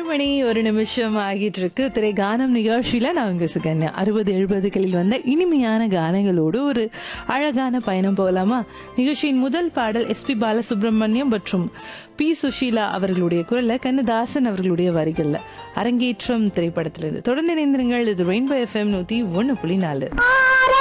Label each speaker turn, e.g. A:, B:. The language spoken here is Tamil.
A: 8:01 ஆகிட்டு இருக்கு. திரைகானம் நிகழ்ச்சியில நான் உங்க சுகன்யா. 60-70களில் வந்த இனிமையான கானங்களோடு ஒரு அழகான பயணம் போகலாமா? நிகழ்ச்சியின் முதல் பாடல் எஸ்பி பாலசுப்ரமணியம் மற்றும் பி சுஷீலா அவர்களுடைய குரல்ல, கண்ணதாசன் அவர்களுடைய வரிகள்ல அரங்கேற்றம் திரைப்படத்திலிருந்து. தொடர்ந்து இணைந்திருங்கள். இது ரெயின்போ FM 101.4.